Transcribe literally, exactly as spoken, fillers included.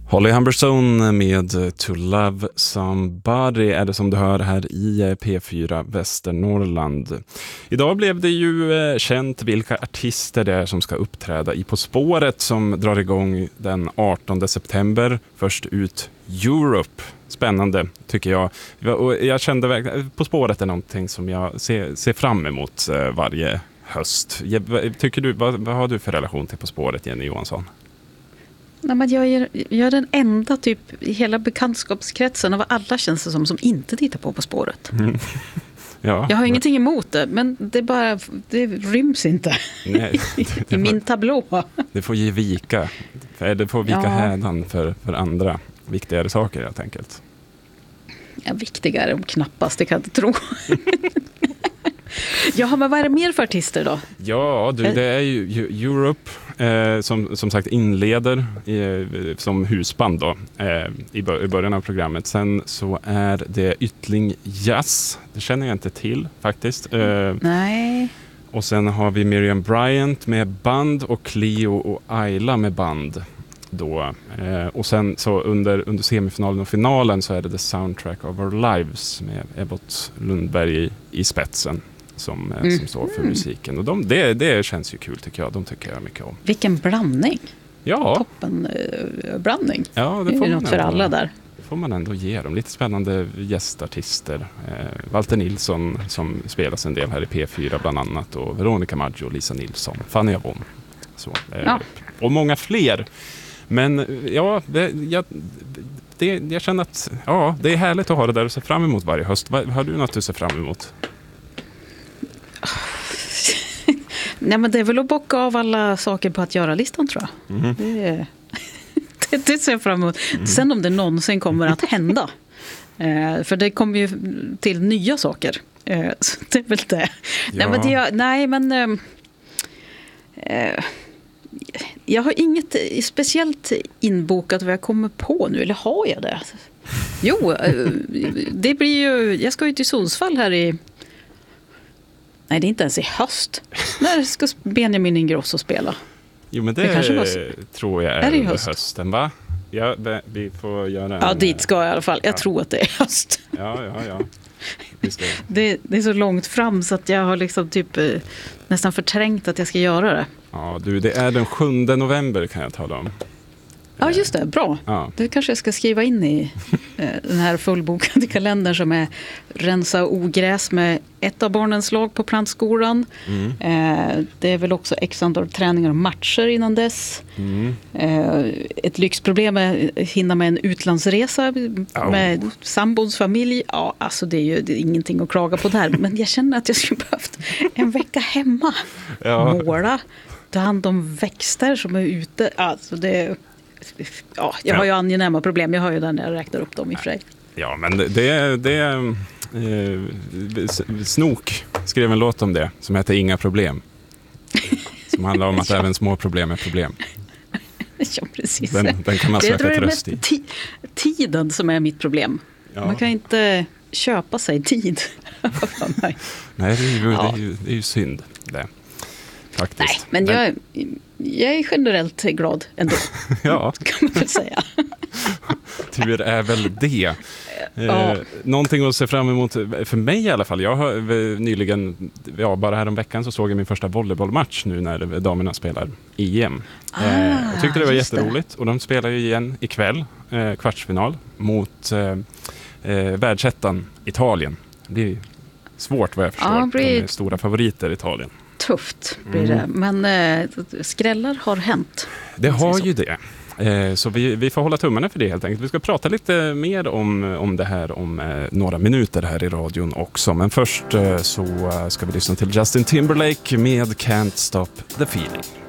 Holly Humberstone med To Love Somebody är det som du hör här i P fyra Västernorrland. Idag blev det ju känt vilka artister det är som ska uppträda i På spåret som drar igång den artonde september. Först ut Europe. Spännande tycker jag. Och jag kände verkligen, På spåret är någonting som jag ser, ser fram emot varje höst. Tycker du, vad, vad har du för relation till På spåret, Jenny Johansson? Nej, men jag, är, jag är den enda typ i hela bekantskapskretsen av alla känns det som som inte tittar på På spåret. Mm. Ja. Jag har ingenting emot det, men det bara det ryms inte. Nej, det, det i min tablå. Det får ge vika. Det får vika ja. hädan för, för andra viktigare saker helt enkelt. Ja, viktigare om knappast, det kan jag inte tro. Ja, men vad är det mer för artister då? Ja, du, det är ju Europe eh, som, som sagt inleder i, som husband då, eh, i, bör- i början av programmet. Sen så är det Yttling Jazz, det känner jag inte till faktiskt. Eh, Nej. Och sen har vi Miriam Bryant med band och Cleo och Ayla med band. Då. Eh, och sen så under, under semifinalen och finalen så är det The Soundtrack of Our Lives med Ebbot Lundberg i, i spetsen som, eh, mm. som står för musiken. Och de, det, det känns ju kul tycker jag. De tycker jag mycket om. Vilken blandning. Ja. Toppen eh, blandning. Ja, det, det får är man något för ändå, alla där. Det får man ändå ge dem. Lite spännande gästartister. Eh, Walter Nilsson som spelas en del här i P fyra bland annat. Och Veronica Maggio, Lisa Nilsson, Fanny Avon. Så, eh, ja. Och många fler. Men ja, det, jag, det, jag känner att ja, det är härligt att ha det där och se fram emot varje höst. Har du något du ser fram emot? Nej, men det är väl att bocka av alla saker på att göra-listan tror jag. Mm. Det, det, det ser jag fram emot. Mm. Sen om det någonsin kommer att hända. eh, för det kommer ju till nya saker. Eh, så det är väl det. Ja. Nej, men, det, nej, men eh, jag har inget speciellt inbokat vad jag kommer på nu. Eller har jag det? Jo, det blir ju... Jag ska ju till Sundsvall här i... Nej, det är inte ens i höst. När ska Benjamin Ingrosso spela? Jo, men det, det kanske var... tror jag är, är under höst? hösten, va? Ja, vi får göra en... Ja, dit ska jag i alla fall. Jag ja. tror att det är höst. Ja, ja, ja. Ska... Det, det är så långt fram så att jag har liksom typ nästan förträngt att jag ska göra det. Ja, du, det är den sjunde november kan jag tala om. Ja, just det. Bra. Ja. Det kanske jag ska skriva in i eh, den här fullbokade kalendern som är rensa ogräs med ett av barnens lag på plantskolan. Mm. Eh, det är väl också x antal träningar och matcher innan dess. Mm. Eh, ett lyxproblem är att hinna med en utlandsresa oh. med sambons familj. Ja, alltså det är ju det är ingenting att klaga på där. Men jag känner att jag skulle behövt en vecka hemma. Ja. Måla, ta hand om växter som är ute. Alltså det Ja, jag har ju angenäma problem. Jag har ju den när jag räknar upp dem i och för sig. Ja, men det, det, det är... Eh, Snok skrev en låt om det som heter Inga problem. Som handlar om att ja. även små problem är problem. Ja, precis. Den, den kan man söka tröst i. T- tiden som är mitt problem. Ja. Man kan inte köpa sig tid. Nej, det är ju, ja. det är ju, det är ju synd det. Faktiskt. Nej, men jag, jag är generellt glad ändå. Ja. Kan man väl säga. Tur är väl det. Ja. Eh, någonting att se fram emot för mig i alla fall. Jag har nyligen, ja, bara här om veckan så såg jag min första volleybollmatch nu när damerna spelar E M. Ah, eh, jag tyckte det var jätteroligt. Det. Och de spelar ju igen ikväll, eh, kvartsfinal, mot eh, eh, världsettan Italien. Det är svårt vad jag förstår. Ja, blir... De är stora favoriter i Italien. Tufft blir det. Men eh, skrällar har hänt. Det har ju det. Eh, så vi, vi får hålla tummarna för det helt enkelt. Vi ska prata lite mer om, om det här om eh, några minuter här i radion också. Men först eh, så ska vi lyssna till Justin Timberlake med Can't Stop the Feeling.